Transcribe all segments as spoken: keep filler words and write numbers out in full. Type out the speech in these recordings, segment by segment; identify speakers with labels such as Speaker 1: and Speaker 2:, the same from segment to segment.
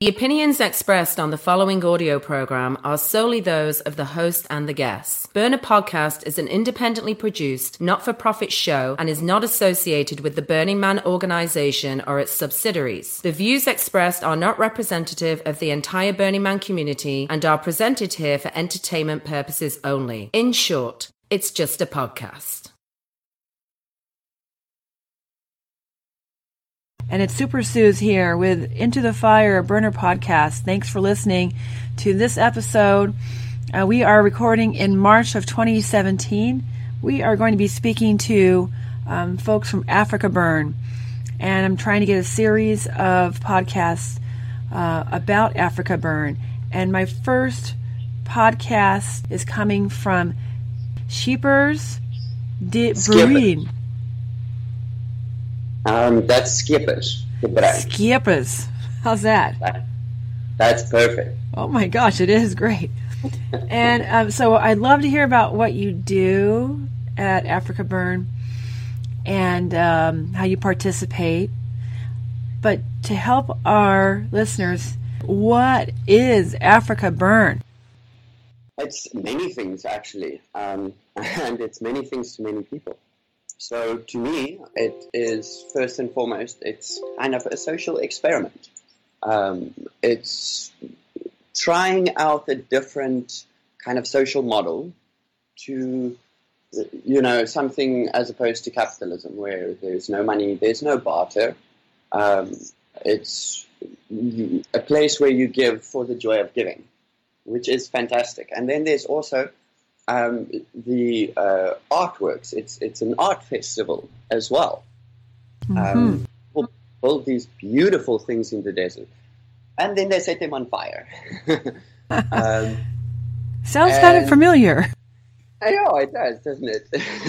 Speaker 1: The opinions expressed on the following audio program are solely those of the host and the guests. Burner Podcast is an independently produced, not-for-profit show and is not associated with the Burning Man organization or its subsidiaries. The views expressed are not representative of the entire Burning Man community and are presented here for entertainment purposes only. In short, it's just a podcast.
Speaker 2: And it's Super Suze here with Into the Fire, a Burner Podcast. Thanks for listening to this episode. Uh, we are recording in March of twenty seventeen. We are going to be speaking to um, folks from Africa Burn. And I'm trying to get a series of podcasts uh, about Africa Burn. And my first podcast is coming from Scheepers de Bruin.
Speaker 3: Um, that's Scheepers.
Speaker 2: Scheepers. How's that?
Speaker 3: that? That's perfect.
Speaker 2: Oh my gosh, it is great. And um, so I'd love to hear about what you do at Africa Burn and um, how you participate. But to help our listeners, what is Africa Burn?
Speaker 3: It's many things, actually. Um, and it's many things to many people. So to me, it is first and foremost, it's kind of a social experiment. Um, it's trying out a different kind of social model to, you know, something as opposed to capitalism where there's no money, there's no barter. Um, it's a place where you give for the joy of giving, which is fantastic. And then there's also Um, the uh, artworks. It's it's an art festival as well.
Speaker 2: Mm-hmm.
Speaker 3: Um, people build these beautiful things in the desert, and then they set them on fire. um,
Speaker 2: Sounds kind of familiar.
Speaker 3: I know it does, doesn't it?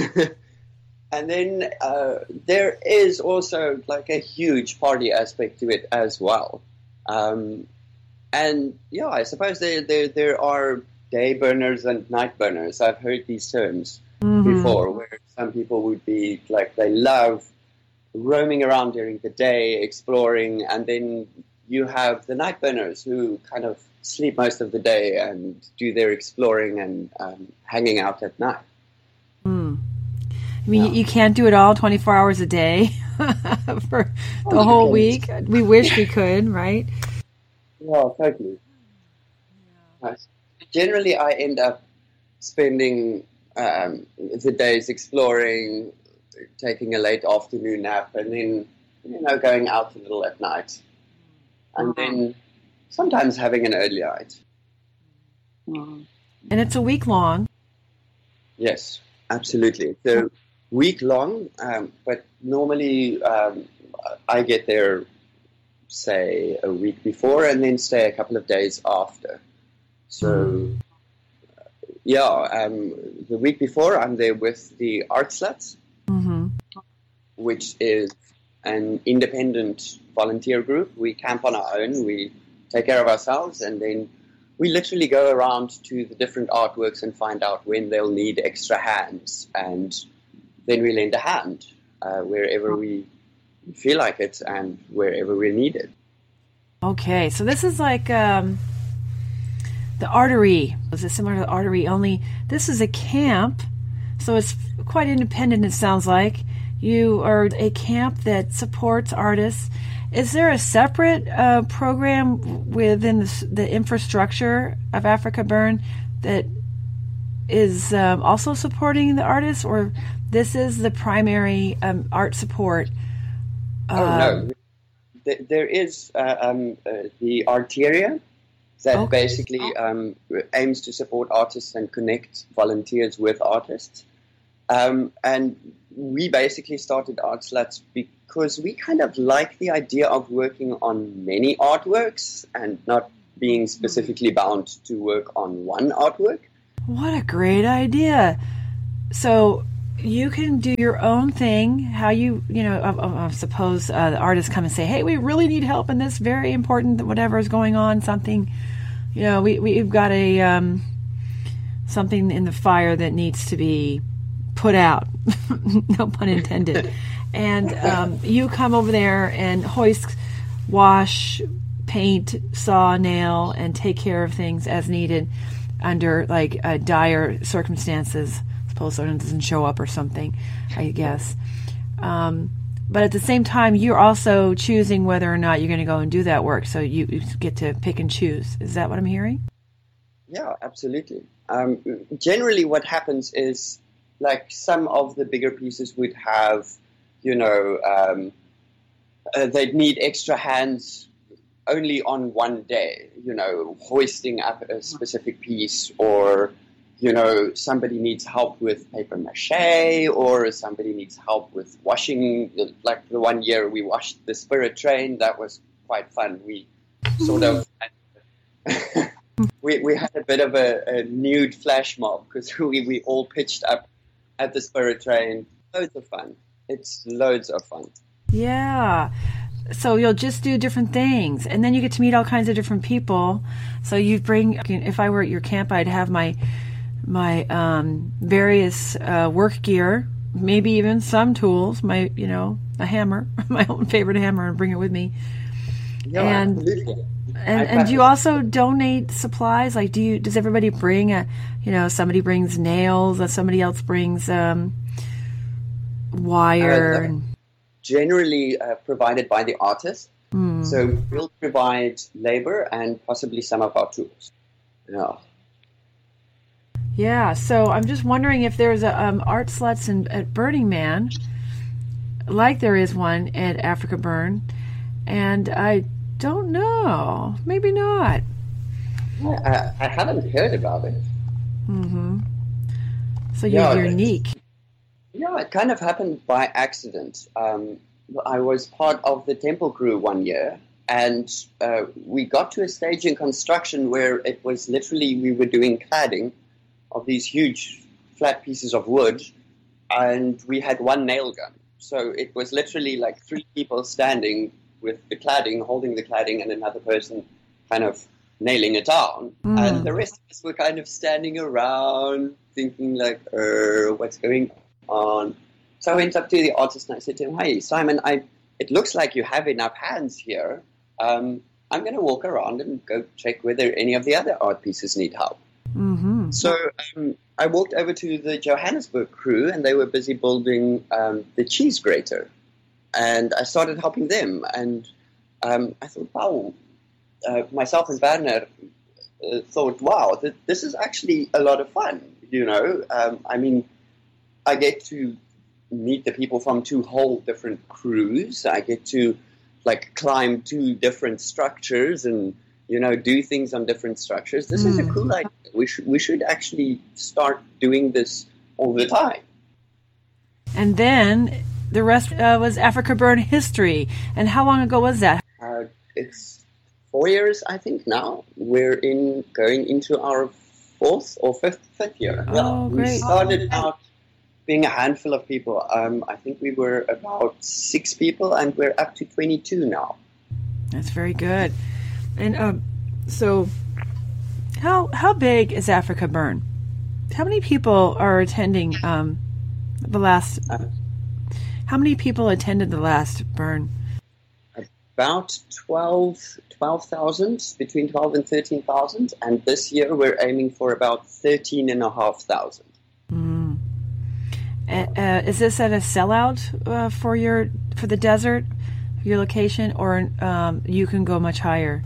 Speaker 3: And then uh, there is also like a huge party aspect to it as well. Um, and yeah, I suppose there there there are day burners and night burners. I've heard these terms mm-hmm. before, where some people would be like, they love roaming around during the day, exploring, and then you have the night burners who kind of sleep most of the day and do their exploring and um, hanging out at night.
Speaker 2: Mm. I mean,
Speaker 3: yeah.
Speaker 2: you can't do it all twenty-four hours a day for the oh, whole week. We wish we could, right?
Speaker 3: Yeah, totally. Yeah. Generally, I end up spending um, the days exploring, taking a late afternoon nap, and then, you know, going out a little at night. And then sometimes having an early night.
Speaker 2: And it's a week long.
Speaker 3: Yes, absolutely. It's a week long, um, but normally um, I get there, say, a week before and then stay a couple of days after. So, yeah, um, the week before I'm there with the Art Sluts,
Speaker 2: mm-hmm.
Speaker 3: which is an independent volunteer group. We camp on our own, we take care of ourselves, and then we literally go around to the different artworks and find out when they'll need extra hands, and then we lend a hand uh, wherever we feel like it and wherever we're needed.
Speaker 2: Okay, so this is like... Um... The Artery. Is it similar to the Artery? Only this is a camp, so it's quite independent, it sounds like. You are a camp that supports artists. Is there a separate uh, program within the, the infrastructure of Africa Burn that is um, also supporting the artists, or this is the primary um, art support?
Speaker 3: Uh, oh, no. There is uh, um, uh, the Arteria. That okay. basically um, aims to support artists and connect volunteers with artists. Um, and we basically started Art Sluts because we kind of like the idea of working on many artworks and not being specifically bound to work on one artwork.
Speaker 2: What a great idea. So you can do your own thing, how you, you know, I, I suppose uh, the artists come and say, hey, we really need help in this very important, whatever is going on, something, you know, we, we've got a, um, something in the fire that needs to be put out, no pun intended. And um, you come over there and hoist, wash, paint, saw, nail, and take care of things as needed under like uh, dire circumstances. Suppose someone doesn't show up or something, I guess. Um, but at the same time, you're also choosing whether or not you're going to go and do that work. So you, you get to pick and choose. Is that what I'm hearing?
Speaker 3: Yeah, absolutely. Um, generally, what happens is, like, some of the bigger pieces would have, you know, um, uh, they'd need extra hands only on one day, you know, hoisting up a specific piece, or, you know, somebody needs help with paper mache, or somebody needs help with washing. Like the one year we washed the Spirit Train, that was quite fun. We sort of... We we had a bit of a, a nude flash mob because we, we all pitched up at the Spirit Train. Loads of fun. It's loads of fun.
Speaker 2: Yeah. So you'll just do different things, and then you get to meet all kinds of different people. So you bring, if I were at your camp, I'd have my my um, various uh, work gear, maybe even some tools, my, you know, a hammer, my own favorite hammer, and bring it with me.
Speaker 3: Yeah,
Speaker 2: and,
Speaker 3: absolutely.
Speaker 2: And, and do you also donate supplies? Like, do you? Does everybody bring a? You know, somebody brings nails, or somebody else brings um, wire.
Speaker 3: Uh, generally uh, provided by the artist.
Speaker 2: Mm.
Speaker 3: So we'll provide labor and possibly some of our tools. Yeah.
Speaker 2: Yeah. So I'm just wondering if there's a um, art sluts in, at Burning Man, like there is one at Africa Burn, and I. Don't know. Maybe not.
Speaker 3: I, I haven't heard about it.
Speaker 2: Mm-hmm. So you're
Speaker 3: yeah,
Speaker 2: unique.
Speaker 3: Yeah, it kind of happened by accident. Um, I was part of the temple crew one year, and uh, we got to a stage in construction where it was literally, we were doing cladding of these huge flat pieces of wood, and we had one nail gun. So it was literally like three people standing with the cladding, holding the cladding, and another person kind of nailing it down. Mm. And the rest of us were kind of standing around thinking like, er, what's going on? So I went up to the artist and I said to him, hey, Simon, I, it looks like you have enough hands here. Um, I'm going to walk around and go check whether any of the other art pieces need help.
Speaker 2: Mm-hmm.
Speaker 3: So um, I walked over to the Johannesburg crew, and they were busy building um, the cheese grater. And I started helping them, and um, I thought, wow, uh, myself and Werner uh, thought, wow, th- this is actually a lot of fun, you know. Um, I mean, I get to meet the people from two whole different crews. I get to, like, climb two different structures and, you know, do things on different structures. This mm. is a cool idea. We should, we should actually start doing this all the time.
Speaker 2: And then... The rest uh, was Africa Burn history. And how long ago was that?
Speaker 3: Uh, it's four years, I think, now. We're in going into our fourth or fifth, fifth year.
Speaker 2: Oh,
Speaker 3: yeah,
Speaker 2: great.
Speaker 3: We started out being a handful of people. Um, I think we were about six people, and we're up to twenty-two now.
Speaker 2: That's very good. And um, so how how big is Africa Burn? How many people are attending um, the last... Uh, How many people attended the last burn?
Speaker 3: About twelve thousand, between twelve and thirteen thousand. And this year we're aiming for about thirteen and a half thousand.
Speaker 2: Mm. Uh, is this at a sellout uh, for your for the desert, your location, or um, you can go much higher?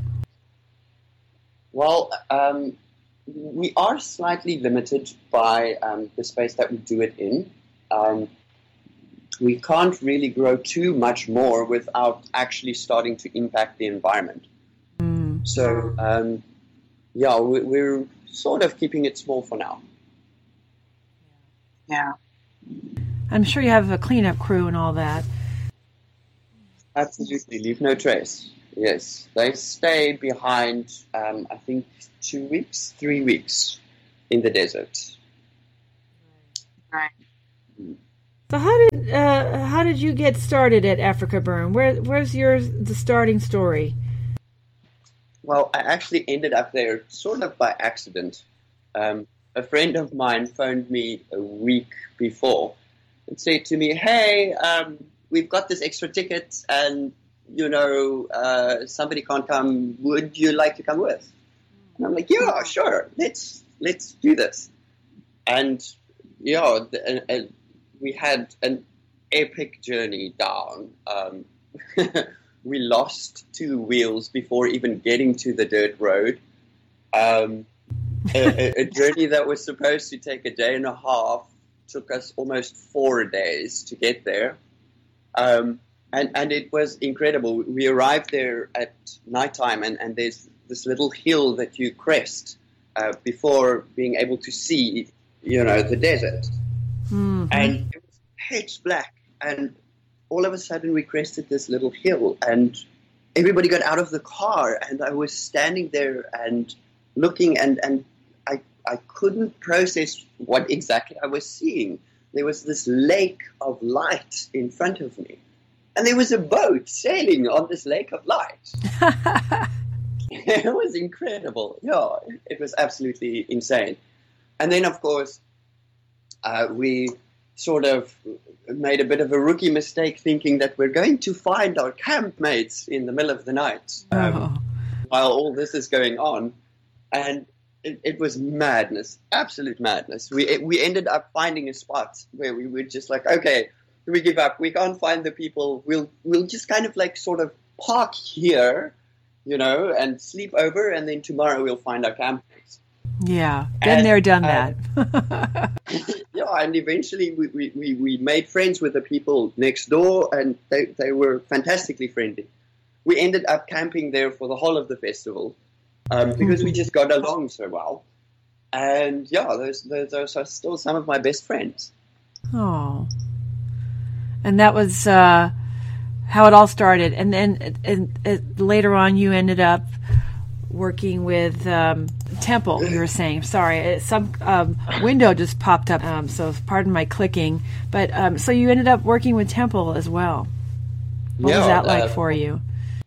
Speaker 3: Well, um, we are slightly limited by um, the space that we do it in. Um, We can't really grow too much more without actually starting to impact the environment. Mm. So, um, yeah, we're sort of keeping it small for now.
Speaker 2: Yeah. I'm sure you have a cleanup crew and all that.
Speaker 3: Absolutely. Leave no trace. Yes. They stay behind, um, I think, two weeks, three weeks in the desert.
Speaker 2: Right. Mm. So how did uh, how did you get started at Africa Burn? Where where's your the starting story?
Speaker 3: Well, I actually ended up there sort of by accident. Um, a friend of mine phoned me a week before and said to me, "Hey, um, we've got this extra ticket, and you know, uh, somebody can't come. Would you like to come with? And I'm like, yeah, sure. Let's let's do this. And yeah, the, uh, we had an epic journey down. Um, we lost two wheels before even getting to the dirt road. Um, a, a journey that was supposed to take a day and a half took us almost four days to get there. Um, and, and it was incredible. We arrived there at nighttime, and, and there's this little hill that you crest uh, before being able to see, you know, the desert. Mm-hmm. And it was pitch black. And all of a sudden we crested this little hill, and everybody got out of the car, and I was standing there and looking, and, and I, I couldn't process what exactly I was seeing. There was this lake of light in front of me, and there was a boat sailing on this lake of light. It was incredible. Yeah, it was absolutely insane. And then, of course, uh, we sort of made a bit of a rookie mistake thinking that we're going to find our campmates in the middle of the night um, oh. while all this is going on. And it, it was madness, absolute madness. We we ended up finding a spot where we were just like, okay, we give up. We can't find the people. We'll we'll just kind of like sort of park here, you know, and sleep over, and then tomorrow we'll find our campmates.
Speaker 2: Yeah, been and, there, done uh,
Speaker 3: that. Yeah, and eventually we, we, we, we made friends with the people next door, and they, they were fantastically friendly. We ended up camping there for the whole of the festival um, because we just got along so well. And yeah, those, those, those are still some of my best friends.
Speaker 2: Oh, and that was uh, how it all started. And then and, and later on, you ended up working with um, Temple, you were saying. Sorry, some um, window just popped up, um, so pardon my clicking. But um, so you ended up working with Temple as well. What yeah, was that like uh, for you?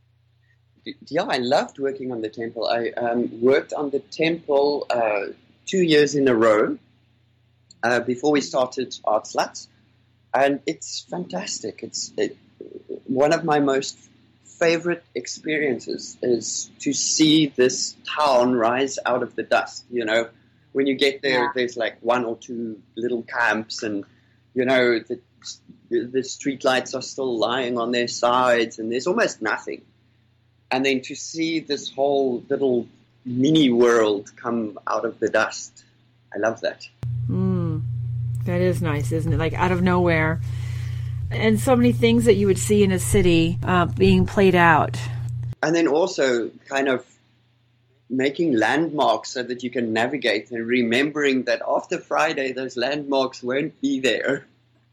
Speaker 3: Yeah, I loved working on the Temple. I um, worked on the Temple uh, two years in a row uh, before we started Art Sluts. And it's fantastic. It's it, one of my most favorite experiences is to see this town rise out of the dust. You know, when you get there, yeah. there's like one or two little camps, and you know the the street lights are still lying on their sides, and there's almost nothing. And then to see this whole little mini world come out of the dust, I love that.
Speaker 2: Mm, that is nice, isn't it? Like out of nowhere. And so many things that you would see in a city uh, being played out.
Speaker 3: And then also kind of making landmarks so that you can navigate, and remembering that after Friday, those landmarks won't be there.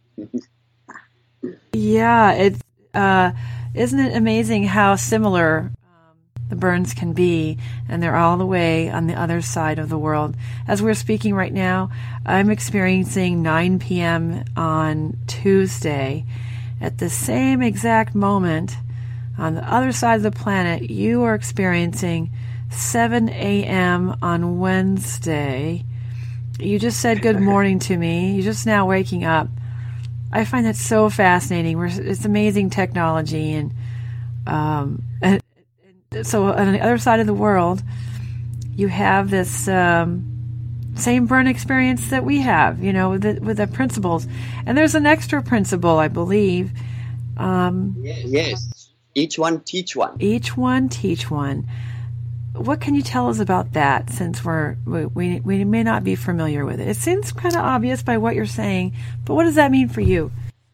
Speaker 2: Yeah, it's uh, isn't it amazing how similar um, the Burns can be, and they're all the way on the other side of the world. As we're speaking right now, I'm experiencing nine p.m. on Tuesday. At the same exact moment, on the other side of the planet, you are experiencing seven a.m. on Wednesday. You just said good morning to me. You're just now waking up. I find that so fascinating. We're, it's amazing technology, and um, and so on the other side of the world, you have this um, same burn experience that we have, you know, with the, with the principles. And there's an extra principle, I believe. Um,
Speaker 3: yes, each one teach one.
Speaker 2: Each one teach one. What can you tell us about that, since we're we we may not be familiar with it? It seems kind of obvious by what you're saying, but what does that mean for you?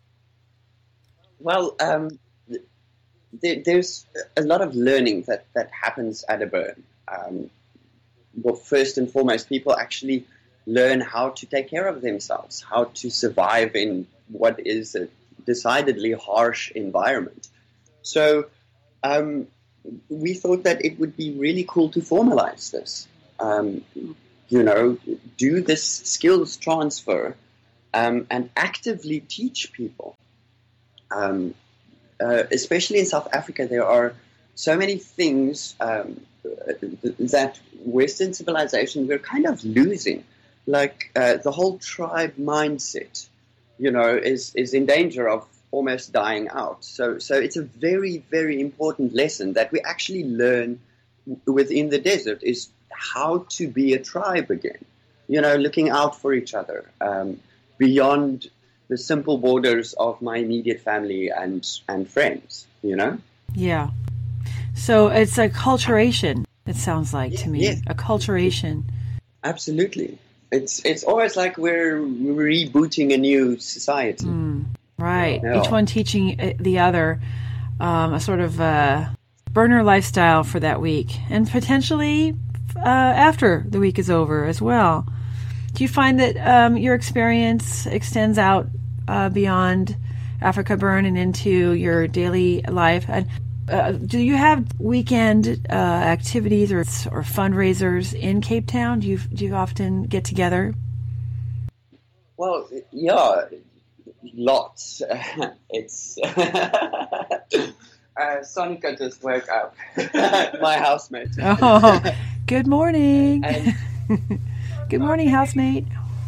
Speaker 3: Well, um, there, there's a lot of learning that, that happens at a burn. Um, well, first and foremost, people actually learn how to take care of themselves, how to survive in what is a decidedly harsh environment. So, um, we thought that it would be really cool to formalize this, um, you know, do this skills transfer um, and actively teach people. Um, uh, especially in South Africa, there are so many things um, that Western civilization we're kind of losing. Like uh, the whole tribe mindset, you know, is, is in danger of almost dying out. So, so it's a very, very important lesson that we actually learn w- within the desert is how to be a tribe again. You know, looking out for each other um, beyond the simple borders of my immediate family and and friends. You know.
Speaker 2: Yeah. So it's a culturation. It sounds like
Speaker 3: Yeah,
Speaker 2: to me
Speaker 3: yes.
Speaker 2: a culturation.
Speaker 3: Absolutely. It's it's almost like we're rebooting a new society.
Speaker 2: Right.
Speaker 3: Yeah.
Speaker 2: Each one teaching uh, the other um, a sort of uh, burner lifestyle for that week, and potentially uh, after the week is over as well. Do you find that um, your experience extends out uh, beyond Africa Burn and into your daily life? And uh, do you have weekend uh, activities or or fundraisers in Cape Town? Do you do you often get together?
Speaker 3: Well, yeah, lots. It's uh, Sonica just woke up, my housemate.
Speaker 2: Oh, good morning.
Speaker 3: And
Speaker 2: Good morning, housemate.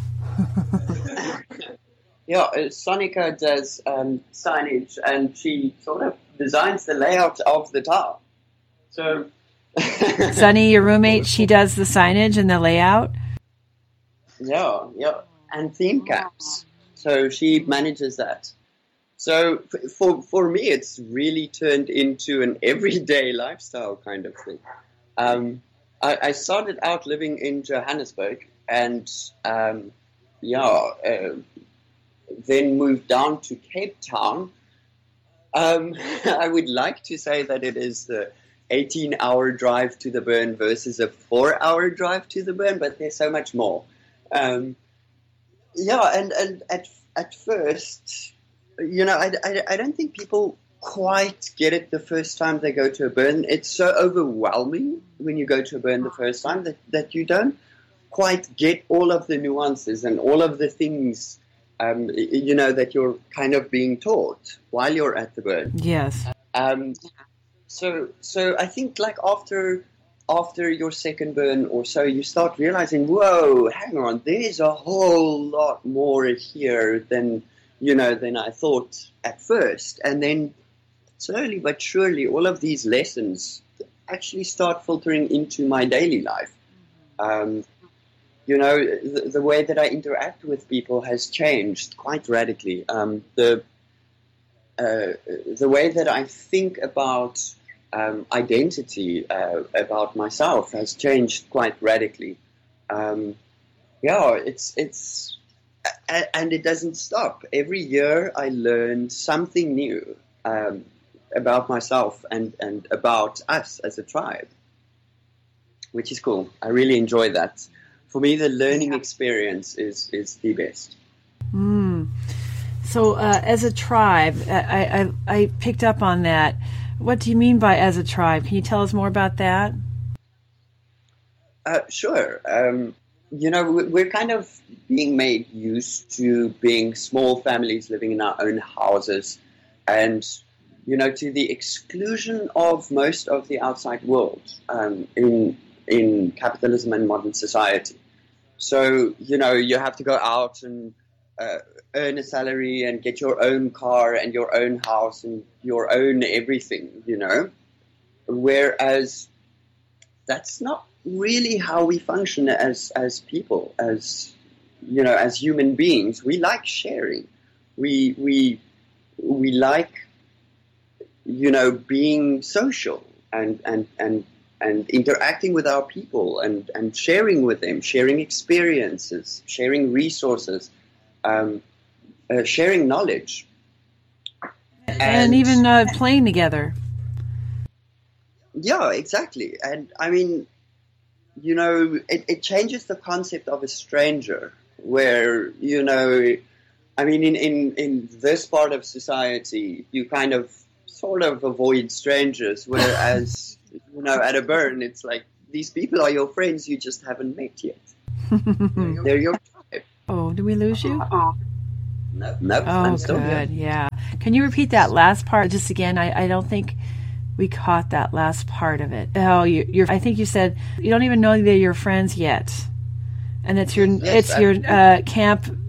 Speaker 3: yeah, uh, Sonica does um, signage, and she sort of designs the layout of the town. So,
Speaker 2: Sunny, your roommate, she does the signage and the layout.
Speaker 3: yeah, yeah, and theme caps. So she manages that. So f- for for me, it's really turned into an everyday lifestyle kind of thing. Um, I, I started out living in Johannesburg, and um, yeah, uh, then moved down to Cape Town. Um, I would like to say that it is the eighteen-hour drive to the Burn versus a four-hour drive to the Burn, but there's so much more. Um, yeah, and, and at at first, you know, I, I, I don't think people quite get it the first time they go to a burn. It's so overwhelming when you go to a burn the first time that, that you don't quite get all of the nuances and all of the things, um, you know, that you're kind of being taught while you're at the burn.
Speaker 2: Yes.
Speaker 3: Um, so, so I think like after after your second burn or so, you start realizing, whoa, hang on, there's a whole lot more here than, you know, than I thought at first. And then slowly but surely, all of these lessons actually start filtering into my daily life. Um, you know, the, the way that I interact with people has changed quite radically. Um, the uh, the way that I think about um, identity, uh, about myself, has changed quite radically. Um, yeah, it's it's a- and it doesn't stop. Every year I learn something new um, about myself and, and about us as a tribe, which is cool. I really enjoy that. For me, the learning experience is, is the best.
Speaker 2: Mm. So uh, as a tribe, I, I, I picked up on that. What do you mean by as a tribe? Can you tell us more about that?
Speaker 3: Uh, sure. Um, you know, we- we're kind of being made used to being small families living in our own houses and, you know, to the exclusion of most of the outside world um, in in capitalism and modern society. So, you know, you have to go out and uh, earn a salary and get your own car and your own house and your own everything, you know, whereas that's not really how we function as as people, as, you know, as human beings. We like sharing. We we we like, you know, being social and and and and interacting with our people and and sharing with them, sharing experiences, sharing resources, um, uh, sharing knowledge,
Speaker 2: And, and even uh, playing together.
Speaker 3: Yeah, exactly. And I mean, you know, it, it changes the concept of a stranger where, you know, I mean, in, in, in this part of society, you kind of sort of avoid strangers, whereas, you know, at a burn, it's like, these people are your friends, you just haven't met yet. They're your tribe.
Speaker 2: Oh, did we lose you?
Speaker 3: No, no,
Speaker 2: Oh,
Speaker 3: I'm still
Speaker 2: good.
Speaker 3: here.
Speaker 2: Yeah. Can you repeat that last part just again? I, I don't think we caught that last part of it. Oh, you, you're. I think you said you don't even know that you're friends yet, and it's your
Speaker 3: Yes,
Speaker 2: it's your uh, camp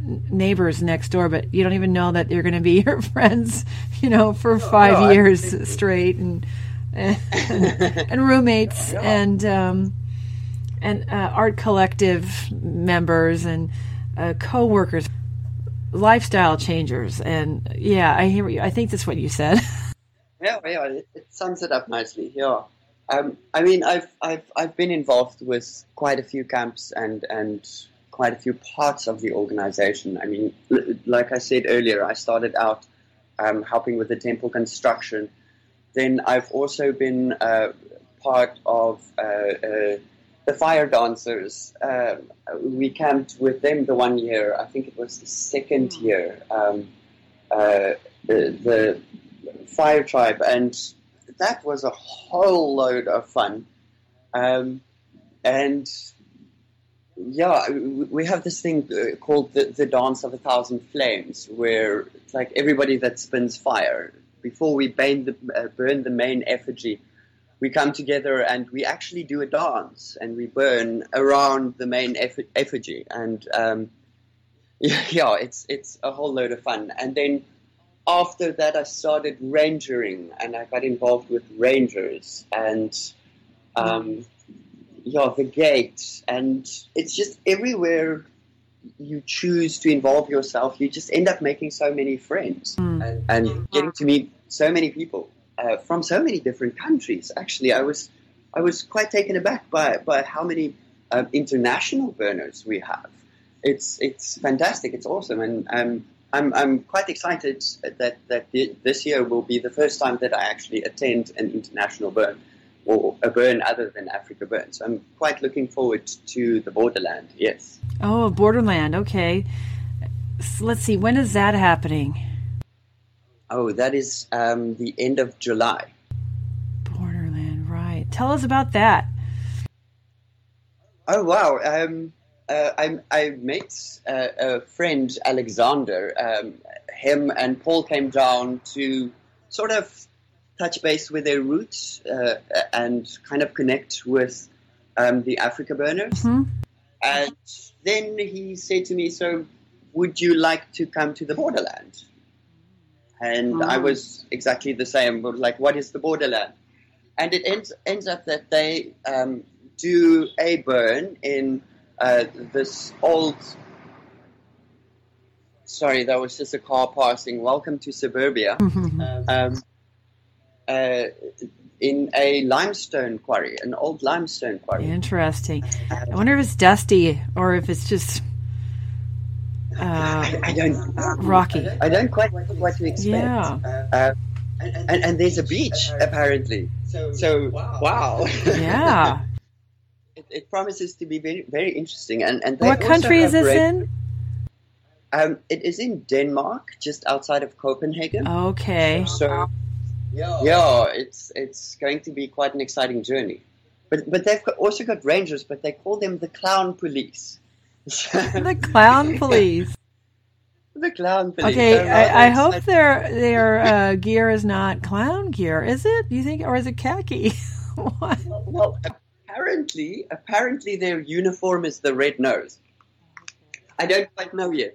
Speaker 2: neighbors next door, but you don't even know that you're going to be your friends, you know, for five
Speaker 3: no,
Speaker 2: years I, straight, and and, and roommates, yeah. and um, and uh, art collective members, and uh, co-workers, lifestyle changers, and yeah, I hear you. I think that's what you said.
Speaker 3: Yeah, yeah, it, it sums it up nicely. Yeah, um, I mean, I've I've I've been involved with quite a few camps and and quite a few parts of the organization. I mean, l- like I said earlier, I started out um, helping with the temple construction. Then I've also been uh, part of uh, uh, the fire dancers. Uh, we camped with them the one year. I think it was the second year. Um, uh, the the Fire Tribe, and that was a whole load of fun. Um, and yeah, we have this thing called the, the Dance of a Thousand Flames, where it's like everybody that spins fire, before we burn the, uh, burn the main effigy, we come together and we actually do a dance, and we burn around the main eff- effigy. And um, yeah, it's it's a whole load of fun. And then after that, I started rangering, and I got involved with rangers, and um, yeah, the gate, and it's just everywhere you choose to involve yourself, you just end up making so many friends, mm. and, and getting to meet so many people uh, from so many different countries. Actually, I was I was quite taken aback by by how many um, international burners we have. It's it's fantastic. It's awesome, and um. I'm I'm quite excited that, that this year will be the first time that I actually attend an international burn, or a burn other than Africa Burn. So I'm quite looking forward to the Borderland, yes.
Speaker 2: Oh, Borderland, okay. So let's see, when is that happening?
Speaker 3: Oh, that is um, the end of July.
Speaker 2: Borderland, right. Tell us about that.
Speaker 3: Oh, wow. Um Uh, I, I met uh, a friend, Alexander. Um, him and Paul came down to sort of touch base with their roots uh, and kind of connect with um, the Africa Burners. Mm-hmm. And then he said to me, so would you like to come to the Borderland? And mm-hmm. I was exactly the same, but like, what is the Borderland? And it ends, ends up that they um, do a burn in Uh, this old, sorry, that was just a car passing. Welcome to suburbia. um, uh, in a limestone quarry, an old limestone quarry.
Speaker 2: Interesting. I wonder if it's dusty or if it's just uh,
Speaker 3: I, I don't
Speaker 2: rocky.
Speaker 3: I don't quite know what to expect.
Speaker 2: Yeah.
Speaker 3: Uh, and, and there's a beach apparently. So wow.
Speaker 2: Yeah.
Speaker 3: It, it promises to be very, very interesting. And, and they
Speaker 2: what country is this
Speaker 3: great,
Speaker 2: in?
Speaker 3: Um, it is in Denmark, just outside of Copenhagen.
Speaker 2: Okay.
Speaker 3: So, yeah, it's it's going to be quite an exciting journey. But but they've got, also got rangers, but they call them the clown police.
Speaker 2: The clown police.
Speaker 3: The clown police.
Speaker 2: Okay, I, I hope their their uh, gear is not clown gear, is it? You think, or is it khaki? What?
Speaker 3: Well, apparently, apparently their uniform is the red nose. I don't quite know yet.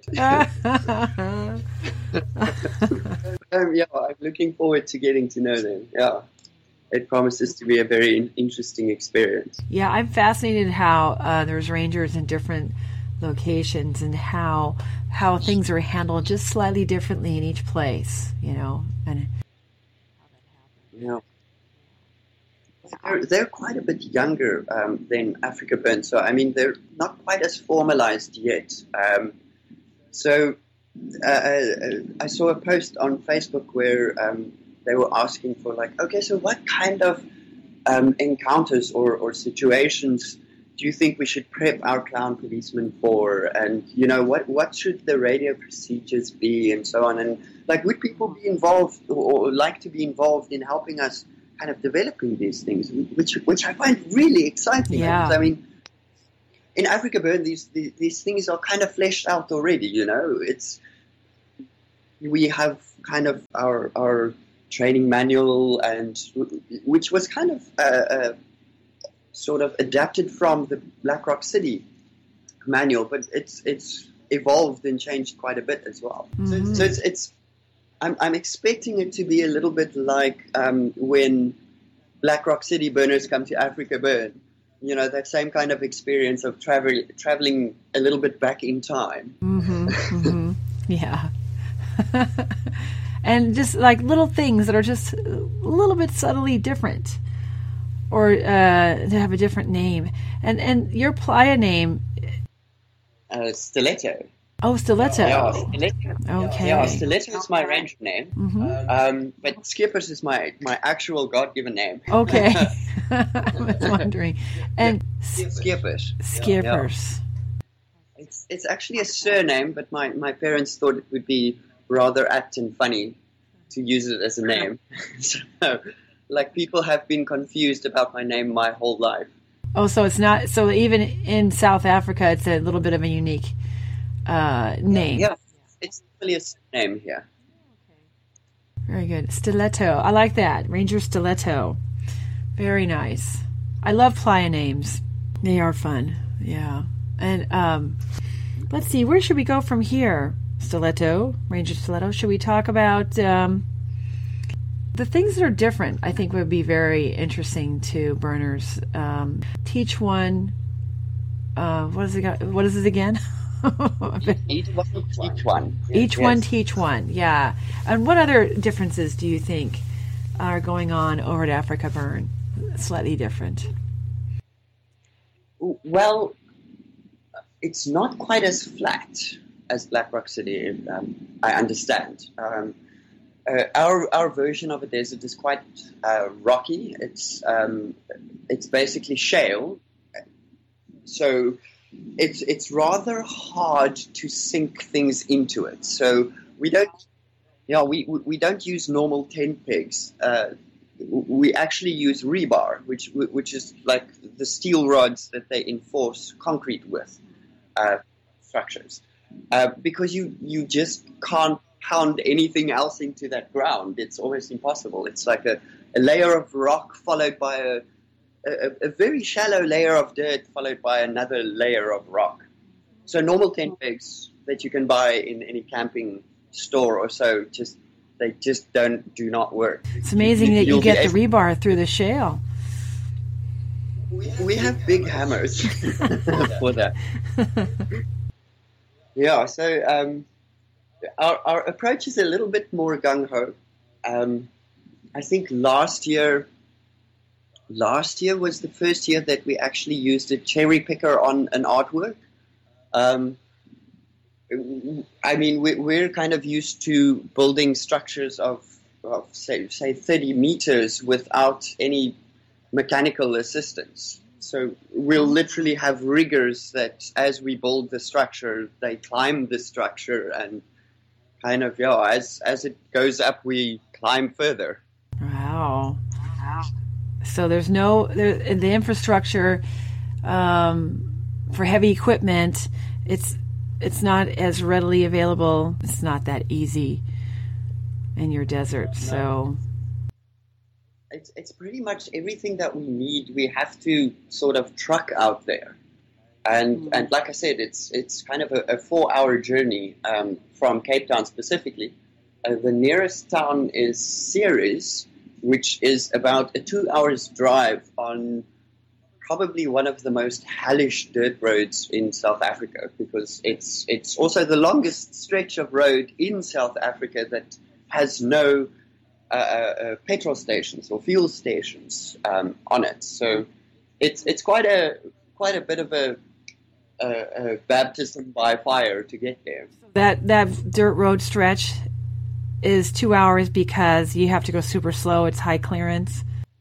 Speaker 3: um, yeah, I'm looking forward to getting to know them. Yeah, it promises to be a very in- interesting experience.
Speaker 2: Yeah, I'm fascinated how uh, there's rangers in different locations and how how things are handled just slightly differently in each place. You know, and
Speaker 3: yeah. They're, they're quite a bit younger um, than Africa Burn, so I mean they're not quite as formalized yet. Um, so uh, I saw a post on Facebook where um, they were asking for like, okay, so what kind of um, encounters or, or situations do you think we should prep our clown policemen for? And you know, what what should the radio procedures be, and so on? And like, would people be involved or, or like to be involved in helping us kind of developing these things, which which I find really exciting.
Speaker 2: Yeah.
Speaker 3: I mean, in Africa Burn, these, these these things are kind of fleshed out already. You know, it's we have kind of our our training manual, and which was kind of uh, uh, sort of adapted from the Black Rock City manual, but it's it's evolved and changed quite a bit as well.
Speaker 2: Mm-hmm.
Speaker 3: So, so it's, it's I'm, I'm expecting it to be a little bit like um, when Black Rock City burners come to Africa Burn. You know, that same kind of experience of travel, traveling a little bit back in time.
Speaker 2: Mm-hmm. Mm-hmm. Yeah. And just like little things that are just a little bit subtly different, or uh, to have a different name. And and your playa name?
Speaker 3: Uh, Stiletto.
Speaker 2: Oh, Stiletto.
Speaker 3: Yeah, Stiletto.
Speaker 2: Okay.
Speaker 3: Yeah, Stiletto is my ranger name.
Speaker 2: Mm-hmm.
Speaker 3: Um, but Skippers is my, my actual God-given name.
Speaker 2: Okay. I was wondering. And
Speaker 3: Skippers.
Speaker 2: Skippers.
Speaker 3: Yeah. It's it's actually a surname, but my, my parents thought it would be rather apt and funny to use it as a name. So, like, people have been confused about my name my whole life.
Speaker 2: Oh, so it's not, so even in South Africa, it's a little bit of a unique uh, name.
Speaker 3: Yeah, it's really a name here.
Speaker 2: Very good. Stiletto. I like that. Ranger Stiletto. Very nice. I love playa names. They are fun. Yeah. And um, let's see, where should we go from here? Stiletto, Ranger Stiletto. Should we talk about um, the things that are different? I think would be very interesting to burners. Um, teach one. Uh, what is it? What is it again?
Speaker 3: Each one, teach one.
Speaker 2: Each
Speaker 3: yes.
Speaker 2: one, teach one. Yeah. And what other differences do you think are going on over at Africa Burn? Slightly different.
Speaker 3: Well, it's not quite as flat as Black Rock City, um, I understand. Um, uh, our our version of a desert is quite uh, rocky. It's um, it's basically shale, so it's it's rather hard to sink things into it. So we don't, yeah, we we don't use normal tent pegs. Uh, we actually use rebar, which which is like the steel rods that they enforce concrete with uh, structures. Uh, because you, you just can't pound anything else into that ground. It's almost impossible. It's like a, a layer of rock followed by a, a, a very shallow layer of dirt followed by another layer of rock. So normal tent pegs that you can buy in any camping store or so, just they just don't do not work.
Speaker 2: It's amazing you, that you get the
Speaker 3: able-
Speaker 2: rebar through the shale.
Speaker 3: We, we have big hammers for that. Yeah, so um, our, our approach is a little bit more gung-ho. Um, I think last year, last year was the first year that we actually used a cherry picker on an artwork. Um, I mean, we, we're kind of used to building structures of, of say, say thirty meters without any mechanical assistance. So we'll literally have riggers that, as we build the structure, they climb the structure and kind of, yeah, as as it goes up, we climb further.
Speaker 2: Wow. Wow. So there's no, there, the infrastructure um, for heavy equipment, it's it's not as readily available. It's not that easy in your desert. So
Speaker 3: It's it's pretty much everything that we need. We have to sort of truck out there, and mm-hmm. and like I said, it's it's kind of a, a four-hour journey um, from Cape Town specifically. Uh, the nearest town is Ceres, which is about a two hours drive on probably one of the most hellish dirt roads in South Africa, because it's it's also the longest stretch of road in South Africa that has no uh, uh, petrol stations or fuel stations um, on it. So it's it's quite a quite a bit of a, a, a baptism by fire to get there.
Speaker 2: That that dirt road stretch is two hours because you have to go super slow. It's high clearance.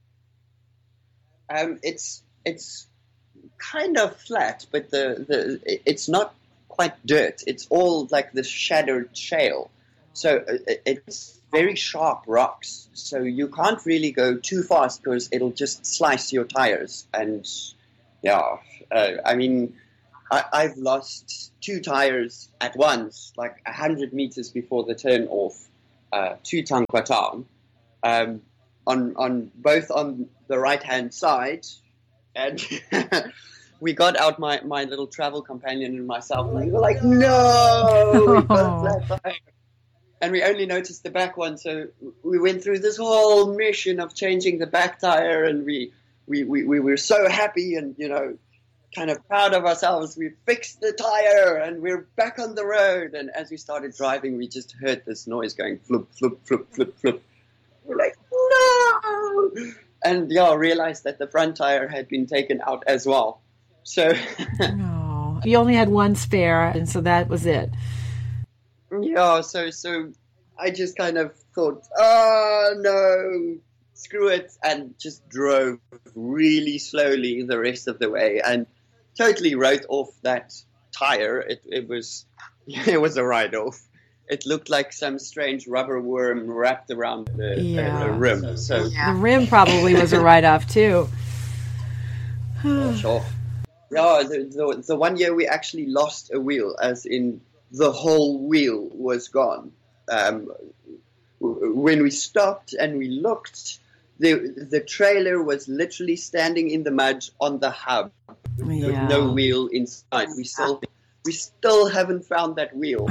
Speaker 3: Um, it's it's kind of flat, but the, the it's not quite dirt. It's all like this shattered shale. So it's very sharp rocks. So you can't really go too fast because it'll just slice your tires. And yeah, uh, I mean, I, I've lost two tires at once, like a hundred meters before the turn off uh, to Tankwa um, on on both on the right hand side. And we got out my, my little travel companion and myself, and we were like, no, we got a flat tire. And we only noticed the back one, so we went through this whole mission of changing the back tire, and we, we, we, we were so happy and, you know, kind of proud of ourselves. We fixed the tire, and we're back on the road. And as we started driving, we just heard this noise going flip, flip, flip, flip, flip. We're like, no! And yeah, realized that the front tire had been taken out as well. So
Speaker 2: no, you only had one spare, and so that was it.
Speaker 3: Yeah, so so I just kind of thought, oh no, screw it, and just drove really slowly the rest of the way, and totally wrote off that tire. It it was it was a write-off. It looked like some strange rubber worm wrapped around the,
Speaker 2: yeah.
Speaker 3: the, the rim. So
Speaker 2: the rim probably was a write-off too.
Speaker 3: Oh, sure. Yeah, the, the the one year we actually lost a wheel, as in the whole wheel was gone. Um, when we stopped and we looked, the the trailer was literally standing in the mud on the hub with
Speaker 2: yeah.
Speaker 3: no wheel inside. We still we still haven't found that wheel.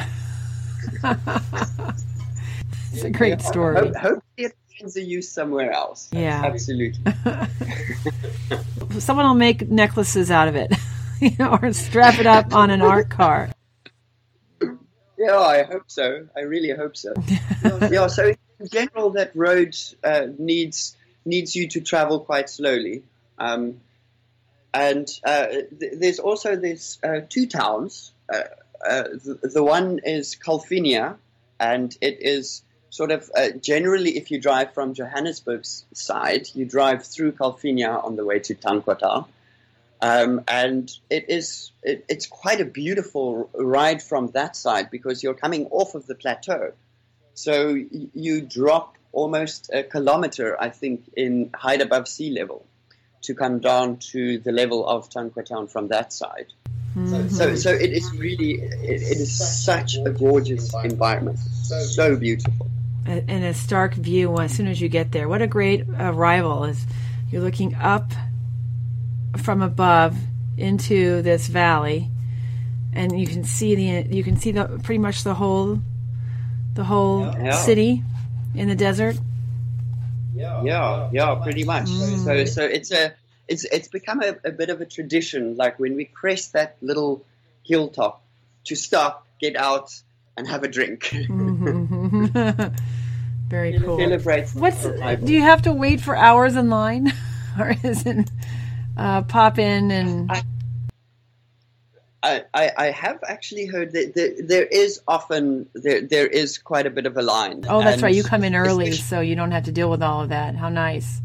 Speaker 2: It's a great story.
Speaker 3: Hope, hopefully it finds a use somewhere else.
Speaker 2: Yeah,
Speaker 3: absolutely.
Speaker 2: Someone will make necklaces out of it, you know, or strap it up on an art car.
Speaker 3: Yeah, I hope so. I really hope so. Yeah, so in general, that road uh, needs needs you to travel quite slowly. Um, and uh, th- there's also these uh, two towns. Uh, uh, the, the one is Calvinia, and it is sort of uh, generally, if you drive from Johannesburg's side, you drive through Calvinia on the way to Tanquata. Um, and it is it, it's quite a beautiful ride from that side, because you're coming off of the plateau. So y- you drop almost a kilometer, I think, in height above sea level to come down to the level of Tanquetown from that side. Mm-hmm. So, so it is really, it, it is such a gorgeous environment, so beautiful.
Speaker 2: And a stark view as soon as you get there. What a great arrival! Is you're looking up from above into this valley, and you can see the you can see the pretty much the whole the whole
Speaker 3: yeah.
Speaker 2: city in the desert.
Speaker 3: Yeah, yeah, pretty much. Mm. So, so it's a it's it's become a, a bit of a tradition. Like when we crest that little hilltop, to stop, get out, and have a drink.
Speaker 2: Mm-hmm. Very cool.
Speaker 3: Celebrate.
Speaker 2: What's do you have to wait for hours in line, or is it uh, pop in and?
Speaker 3: I, I, I have actually heard that there, there is often there there is quite a bit of a line.
Speaker 2: Oh, that's right. You come in early, so you don't have to deal with all of that. How nice.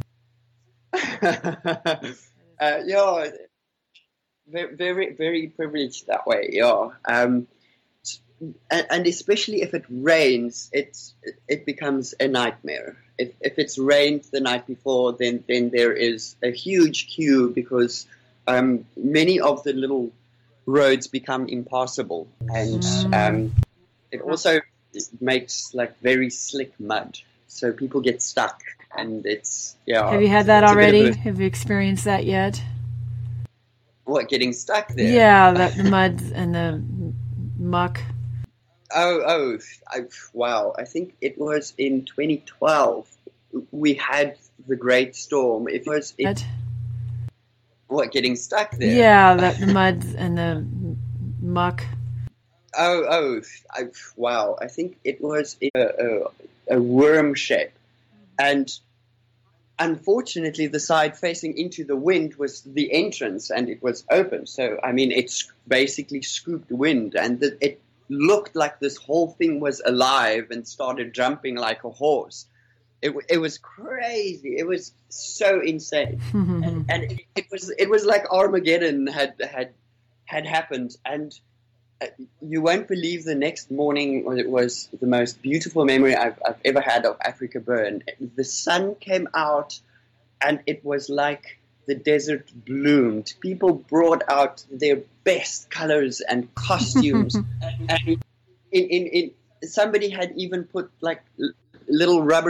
Speaker 3: uh, yeah, very very privileged that way. Yeah, um, and, and especially if it rains, it's it becomes a nightmare. If if it's rained the night before, then then there is a huge queue, because um, many of the little roads become impassable, and um, it also makes like very slick mud, so people get stuck, and it's yeah.
Speaker 2: Have you had that already? A, Have you experienced that yet?
Speaker 3: What, getting stuck there?
Speaker 2: Yeah, the, the mud and the muck.
Speaker 3: Oh, oh, I, wow! I think it was in twenty twelve. We had the great storm. It was in, what, getting stuck there?
Speaker 2: Yeah, the, the mud and the muck.
Speaker 3: Oh, oh, I, wow. I think it was in a, a, a worm shape. And unfortunately, the side facing into the wind was the entrance, and it was open. So, I mean, it's basically scooped wind, and the, it looked like this whole thing was alive and started jumping like a horse. It it was crazy. It was so insane, and, and it, it was it was like Armageddon had had had happened. And you won't believe, the next morning it was the most beautiful memory I've I've ever had of Africa Burn. The sun came out, and it was like the desert bloomed. People brought out their best colors and costumes, and in, in in somebody had even put like little rubber